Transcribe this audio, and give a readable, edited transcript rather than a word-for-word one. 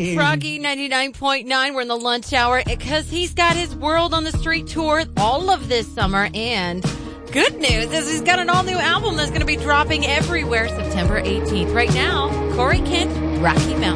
Froggy 99.9. We're in the lunch hour because he's got his World on the Street tour all of this summer. And good news is he's got an all-new album that's going to be dropping everywhere September 18th. Right now, Corey Kent, Rocky Mountain.